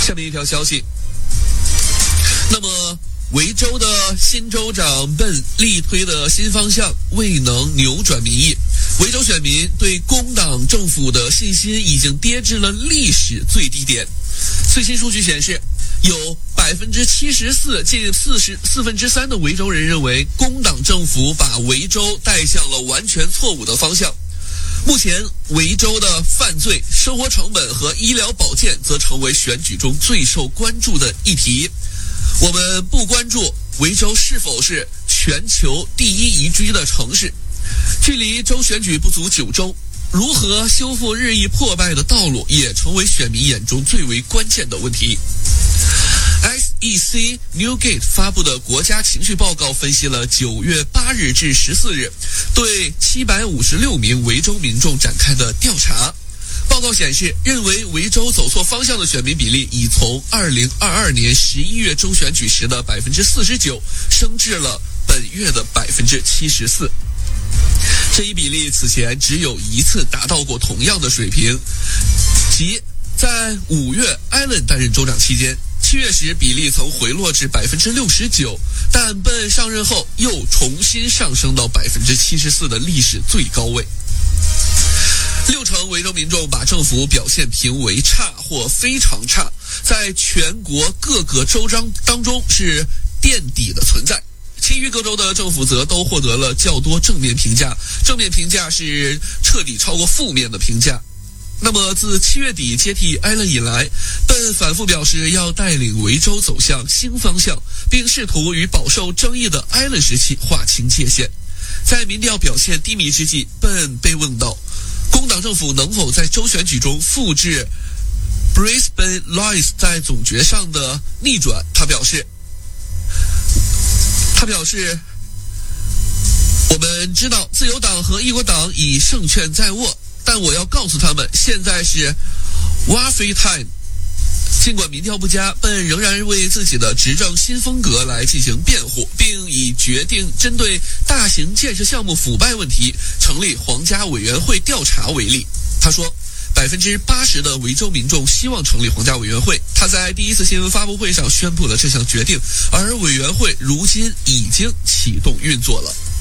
下面一条消息，那么维州的新州长本力推的新方向未能扭转民意，维州选民对工党政府的信心已经跌至了历史最低点。最新数据显示，有74%，近4/4的维州人认为工党政府把维州带向了完全错误的方向。目前，维州的犯罪、生活成本和医疗保健则成为选举中最受关注的议题。我们不关注维州是否是全球第一宜居的城市。距离州选举不足9周，如何修复日益破败的道路也成为选民眼中最为关键的问题。SEC Newgate 发布的国家情绪报告分析了9月8日至14日对756名维州民众展开的调查。报告显示，认为维州走错方向的选民比例已从2022年11月中选举时的49%升至了本月的74%。这一比例此前只有一次达到过同样的水平，即在5月艾伦担任州长期间，7月时比例曾回落至69%，但本上任后又重新上升到74%的历史最高位。60%维州民众把政府表现评为差或非常差，在全国各个州章当中是垫底的存在。其余各州的政府则都获得了较多正面评价，正面评价是彻底超过负面的评价。那么自7月底接替艾伦以来，本反复表示要带领维州走向新方向，并试图与饱受争议的艾伦时期划清界限。在民调表现低迷之际，本被问到工党政府能否在州选举中复制 Brisbane Lions 在总决上的逆转，他表示我们知道自由党和异国党已胜券在握，但我要告诉他们，现在是 Warfare Time。 尽管民调不佳，本仍然为自己的执政新风格来进行辩护，并以决定针对大型建设项目腐败问题成立皇家委员会调查为例。他说80%的维州民众希望成立皇家委员会。他在第一次新闻发布会上宣布了这项决定，而委员会如今已经启动运作了。